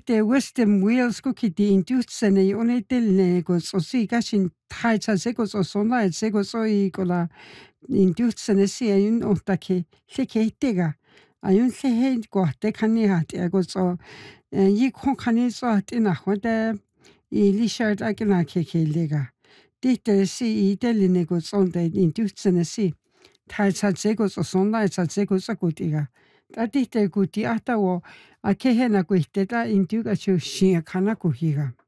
tihti Western Wales kukiti intuhtsene unitelne kutsosi kashin thaitsase kutsosona etsekotsoi kola intuhtsene si ayun uhtaki likeitega ayun lehe kohte khani hati akutso yikhon khani so atina khode ilishat akina kekelega tihti si iteline kutsonte intuhtsene si thaitsase kutsosona etsase kutsakutiga tatihti kuti hasta wo akejena kuiteta intiuka chushia khana kujiga.